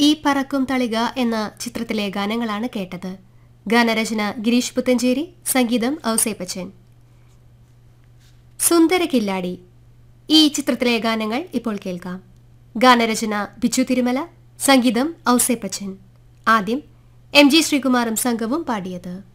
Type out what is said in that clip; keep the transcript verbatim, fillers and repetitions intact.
ഈ പറക്കും തളിക എന്ന ചിത്രത്തിലെ ഗാനങ്ങളാണ് കേട്ടത്. ഗാനരചന ഗിരീഷ് പുത്തഞ്ചേരി, സംഗീതം ഔസേപ്പച്ചൻ. സുന്ദര കില്ലാടി ഈ ചിത്രത്തിലെ ഗാനങ്ങൾ ഇപ്പോൾ കേൾക്കാം. ഗാനരചന ബിച്ചു തിരുമല, സംഗീതം ഔസേപ്പച്ചൻ. ആദ്യം എം ജി ശ്രീകുമാറും സംഘവും പാടിയത്.